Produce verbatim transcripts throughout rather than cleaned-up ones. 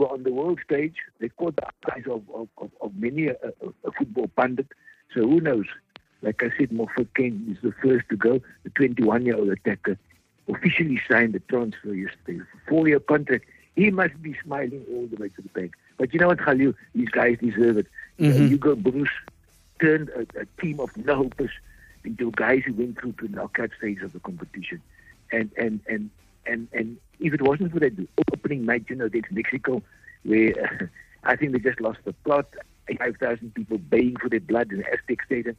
were on the world stage. They caught the eyes of, of, of, of many a, a football pundit. So who knows? Like I said, Moffat Kane is the first to go. The twenty-one-year-old attacker officially signed the transfer yesterday. Four-year contract. He must be smiling all the way to the bank. But you know what, Khalil? These guys deserve it. Mm-hmm. Uh, Hugo Bruce turned a, a team of no-hopers into guys who went through to the knockout stage of the competition. And and and and and if it wasn't for that opening night, you know, against Mexico, where uh, I think they just lost the plot, five thousand people baying for their blood in the Aztec Stadium.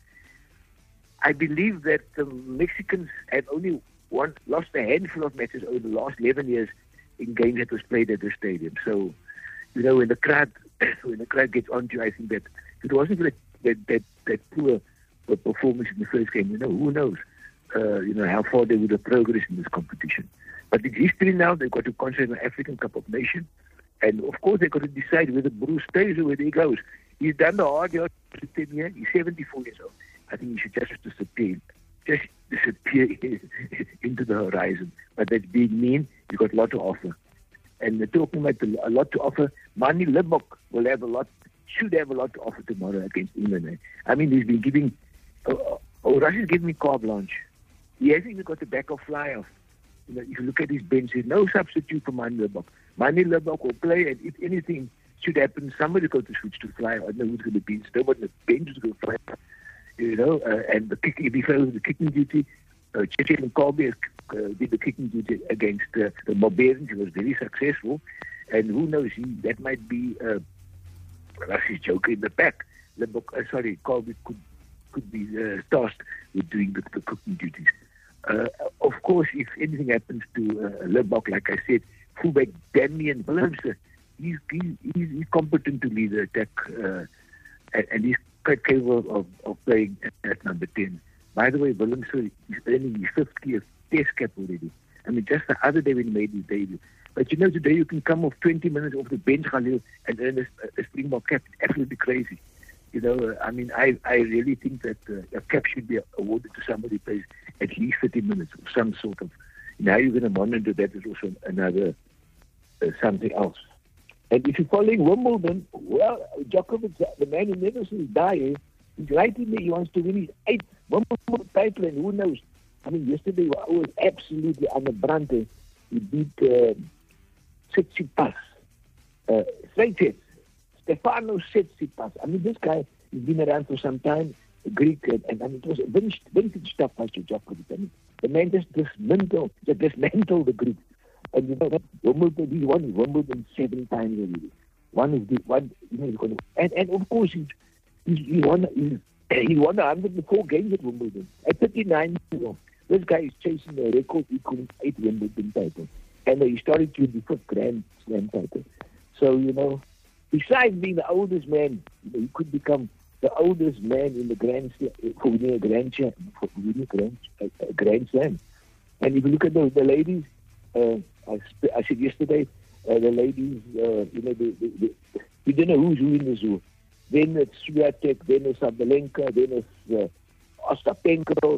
I believe that the Mexicans had only one, lost a handful of matches over the last eleven years in games that was played at the stadium. So, you know, when the crowd when the crowd gets onto you, I think that if it wasn't for that that that, that poor performance in the first game, you know, who knows, uh, you know, how far they would have progressed in this competition. But it's history now. They've got to concentrate on the African Cup of Nations. And, of course, they've got to decide whether Bruce stays or whether he goes. He's done the hard yards for ten years. He's seventy-four years old. I think he should just disappear, just disappear into the horizon. But that's being mean. He's got a lot to offer. And they're talking about a lot to offer. Manie Libbok will have a lot, should have a lot to offer tomorrow against England. Eh? I mean, he's been giving, oh, oh Russia's giving me carte blanche. He hasn't even got the back of fly off. You know, if you look at his bench, there's no substitute for Manie Libbok. Manie Libbok will play, and if anything should happen, somebody's got to switch to fly. I don't know who's going to be. Still, but the bench is going to fly. You know, uh, and the kick, if he fails the kicking duty, uh, Chechen Kolbe uh, did the kicking duty against uh, the Barbarians. He was very successful, and who knows, he, that might be uh, Russia's joker in the pack. Libbok, uh, sorry, Kolbe could could be uh, tasked with doing the, the cooking duties. Uh, of course, if anything happens to uh, Libbok, like I said, fullback Damian Willemse, he's, he's, he's competent to lead the attack, uh, and, and he's quite capable of, of playing at number ten. By the way, Willemse is earning his fifth year test cap already. I mean, just the other day when he made his debut. But you know, today you can come off twenty minutes off the bench, Khalil, and earn a, a Springbok cap. It's absolutely crazy. You know, uh, I mean, I, I really think that uh, a cap should be awarded to somebody who plays at least thirty minutes of some sort of. You know, how you're going to monitor that is also another uh, something else. And if you're following Wimbledon, well, Djokovic, the man who never says die, he's right in there. He wants to win his eighth Wimbledon title, and who knows? I mean, yesterday I was absolutely on the Brante. He beat uh, Tsitsipas. Uh, straight hits. Stefano Tsitsipas. I mean, this guy has been around for some time, a Greek, and, and, and it was vintage, vintage stuff by Djokovic. I mean, the man just dismantled, just dismantled the Greeks. And you know that Wimbledon, he won Wimbledon seven times already. One is the one, you know, he's going to, and and of course he he, he won he, he won one hundred four games at Wimbledon at thirty-nine years old. This guy is chasing a record equaling eight Wimbledon titles and a historic twenty-fifth Grand Slam title. So you know, besides being the oldest man, you know, he could become the oldest man in the Grand Slam for winning a Grand Slam, for winning a Grand, a, a Grand Slam. And if you look at the, the ladies. Uh, I, sp- I said yesterday, uh, the ladies, uh, you know, the, the, the, we don't know who's who in the zoo. Then it's Swiatek, then it's Sabalenka, then it's uh, Ostapenko,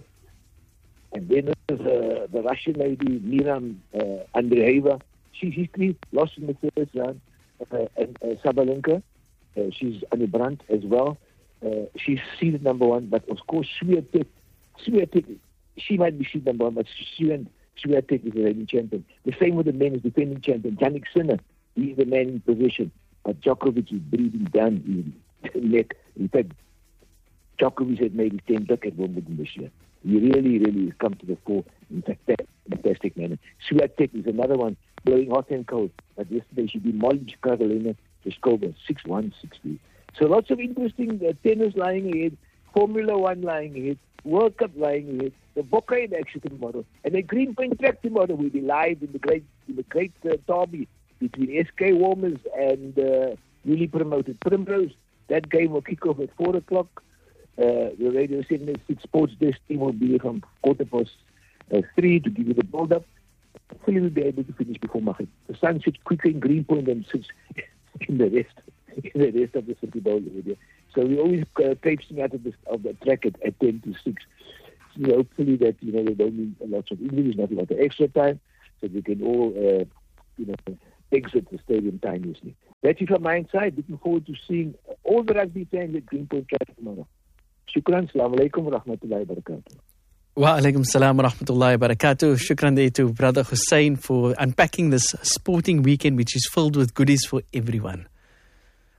and then there's uh, the Russian lady, Miram uh, Andreeva. She's history, lost in the first round. Uh, and uh, Sabalenka, uh, she's Annie Brandt as well. Uh, she's seeded number one, but of course, Swiatek, Swiatek, she might be seeded number one, but she went. Swiatek is the reigning champion. The same with the men is defending champion. Jannik Sinner, he's the man in position. But Djokovic is breathing down his neck. In fact, Djokovic had made his tenth look at Wimbledon this year. He really, really has come to the fore in fact, fantastic manner. Swiatek is another one, blowing hot and cold. But yesterday she demolished Karolina Pliskova, six one, six three. So lots of interesting uh, tennis lying ahead, Formula One lying ahead, World Cup lying ahead, the Boca in action tomorrow, and the Greenpoint track tomorrow will be live in the great in the great uh, derby between S K Warmers and uh, newly promoted Primrose. That game will kick off at four o'clock. Uh, the Radio seventy-six Sports Desk team will be here from quarter past uh, three to give you the build-up. Hopefully we'll be able to finish before Maghrib. The sun sits quicker in Greenpoint than sits in the rest in the rest of the City Bowl area. So we always uh, traipsing out of the, of the track at, at ten to six. So hopefully that, you know, they don't need lots of injuries, not a lot of extra time, so we can all, uh, you know, exit the stadium timelessly. That's it from my side. Looking forward to seeing all the rugby fans at Greenpoint Drive tomorrow. Shukran. Assalamu alaikum wa rahmatullahi wa barakatuh. Wa alaikum salam wa rahmatullahi wa barakatuh. Shukran there to Brother Hussein for unpacking this sporting weekend, which is filled with goodies for everyone.